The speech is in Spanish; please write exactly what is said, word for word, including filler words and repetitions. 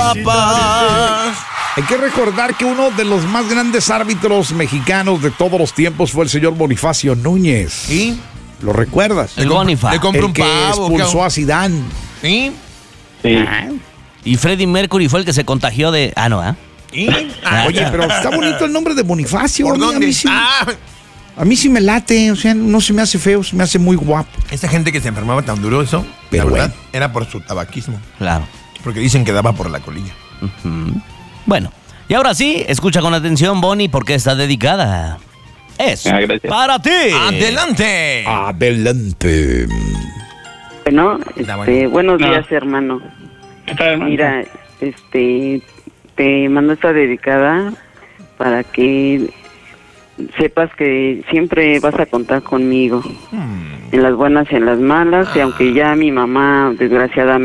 papá. Hay que recordar que uno de los más grandes árbitros mexicanos de todos los tiempos fue el señor Bonifacio Núñez. ¿Sí? ¿Lo recuerdas? El Bonifacio. Le compré El un que pavo. expulsó cabrón. a Zidane. ¿Sí? Sí. Ah, Y Freddie Mercury fue el que se contagió de... Ah, no, ¿ah? ¿Sí? Ah, Oye, pero está bonito el nombre de Bonifacio. ¿Por A mí, a dónde? mí sí, Ah, a mí sí me late, o sea, no se me hace feo, se me hace muy guapo. esa gente que se enfermaba tan duro eso, Pero la verdad, bueno. era por su tabaquismo. Claro. Porque dicen que daba por la colilla. Ujú. Bueno, y ahora sí, escucha con atención, Bonnie, porque está dedicada. Es Ah, gracias. para ti. ¡Adelante! Adelante. Bueno, Está este, bueno. buenos No. días, hermano. ¿Qué tal, hermano? Mira, este, te mando esta dedicada para que sepas que siempre vas a contar conmigo, Hmm. en las buenas y en las malas, y aunque ya mi mamá, desgraciadamente,